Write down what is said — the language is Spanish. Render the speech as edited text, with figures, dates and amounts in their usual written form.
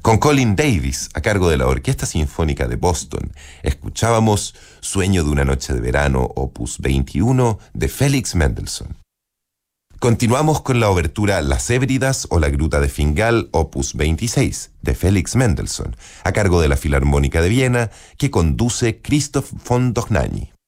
Con Colin Davis a cargo de la Orquesta Sinfónica de Boston, escuchábamos Sueño de una noche de verano, opus 21, de Félix Mendelssohn. Continuamos con la obertura Las Hébridas o la Gruta de Fingal, opus 26, de Félix Mendelssohn, a cargo de la Filarmónica de Viena, que conduce Christoph von Dohnanyi.